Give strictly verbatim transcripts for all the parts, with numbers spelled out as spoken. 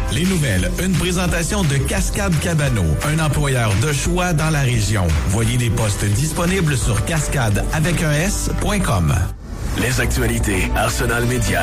Les nouvelles, une présentation de Cascade Cabano, un employeur de choix dans la région. Voyez les postes disponibles sur cascade avec un S point com. Les actualités Arsenal Média.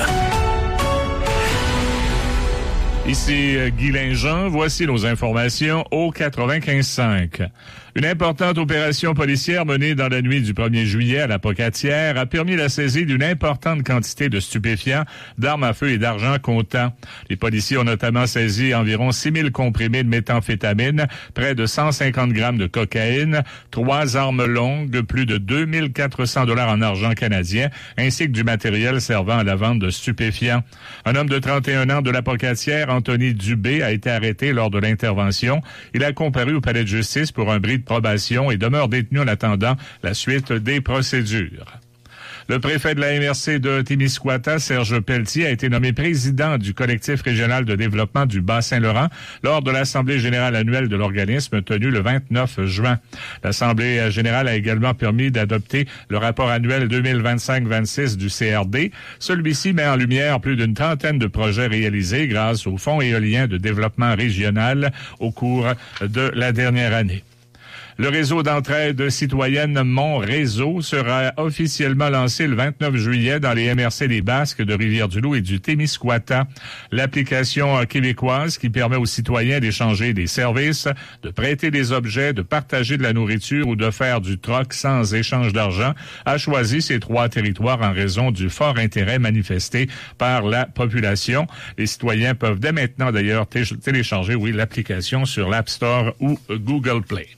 Ici Guy Linjean, voici nos informations au quatre-vingt-quinze cinq. Une importante opération policière menée dans la nuit du premier juillet à la Pocatière a permis la saisie d'une importante quantité de stupéfiants, d'armes à feu et d'argent comptant. Les policiers ont notamment saisi environ six mille comprimés de méthamphétamine, près de cent cinquante grammes de cocaïne, trois armes longues, plus de deux mille quatre cents dollars en argent canadien, ainsi que du matériel servant à la vente de stupéfiants. Un homme de trente et un ans de la Pocatière, Anthony Dubé, a été arrêté lors de l'intervention. Il a comparu au palais de justice pour un bris de probation et demeure détenu en attendant la suite des procédures. Le préfet de la M R C de Témiscouata, Serge Pelletier, a été nommé président du collectif régional de développement du Bas-Saint-Laurent lors de l'Assemblée générale annuelle de l'organisme tenue le vingt-neuf juin. L'Assemblée générale a également permis d'adopter le rapport annuel deux mille vingt-cinq vingt-six du C R D. Celui-ci met en lumière plus d'une trentaine de projets réalisés grâce au Fonds éolien de développement régional au cours de la dernière année. Le réseau d'entraide citoyenne Mon Réseau sera officiellement lancé le vingt-neuf juillet dans les M R C des Basques de Rivière-du-Loup et du Témiscouata. L'application québécoise qui permet aux citoyens d'échanger des services, de prêter des objets, de partager de la nourriture ou de faire du troc sans échange d'argent a choisi ces trois territoires en raison du fort intérêt manifesté par la population. Les citoyens peuvent dès maintenant d'ailleurs t- télécharger oui, l'application sur l'App Store ou Google Play.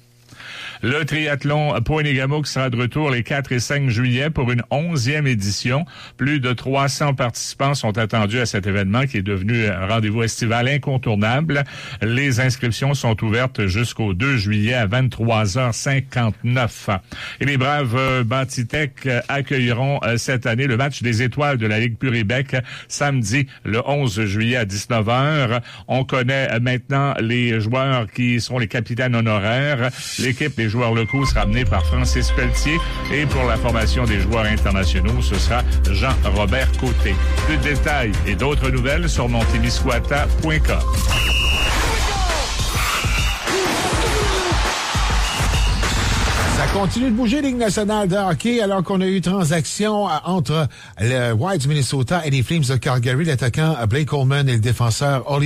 Le triathlon Pointe-Égamook sera de retour les quatre et cinq juillet pour une onzième édition. Plus de trois cents participants sont attendus à cet événement qui est devenu un rendez-vous estival incontournable. Les inscriptions sont ouvertes jusqu'au deux juillet à vingt-trois heures cinquante-neuf. Et les braves Bantitech accueilleront cette année le match des étoiles de la Ligue Puribec samedi le onze juillet à dix-neuf heures. On connaît maintenant les joueurs qui seront les capitaines honoraires. L'équipe des joueurs locaux sera amenée par Francis Pelletier et pour la formation des joueurs internationaux, ce sera Jean-Robert Côté. Plus de détails et d'autres nouvelles sur mon témiscouata point com. Ça continue de bouger, Ligue nationale de hockey, alors qu'on a eu transaction entre le Wild du Minnesota et les Flames de Calgary, l'attaquant Blake Coleman et le défenseur Ollie